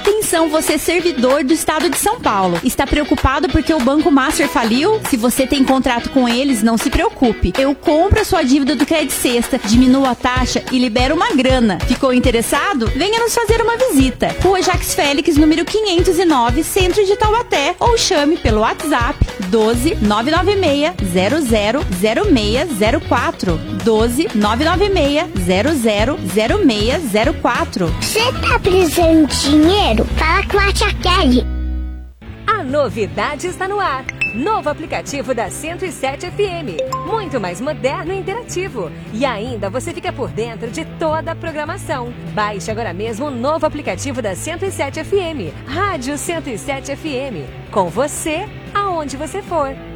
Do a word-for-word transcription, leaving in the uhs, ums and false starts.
Atenção, você servidor do estado de São Paulo. Está preocupado porque o Banco Master faliu? Se você tem contrato com eles, não se preocupe. Eu compro a sua dívida do Credit Sexta, diminuo a taxa e libero uma grana. Ficou interessado? Venha nos fazer uma visita. Rua Jacques Félix, número quinhentos e nove, Centro de Taubaté. Ou chame pelo WhatsApp doze, nove nove seis, zero zero, zero seis zero quatro. doze, nove nove seis, zero zero, zero seis zero quatro. Você tá precisando de dinheiro? Fala com a Tia Kelly. A novidade está no ar. Novo aplicativo da cento e sete F M. Muito mais moderno e interativo. E ainda você fica por dentro de toda a programação. Baixe agora mesmo o novo aplicativo da cento e sete F M. Rádio cento e sete F M. Com você, aonde você for.